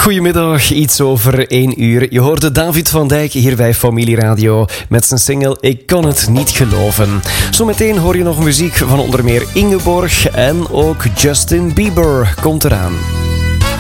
Goedemiddag, iets over 1 uur. Je hoorde David van Dijk hier bij Familie Radio met zijn single Ik kan het niet geloven. Zometeen hoor je nog muziek van onder meer Ingeborg en ook Justin Bieber komt eraan.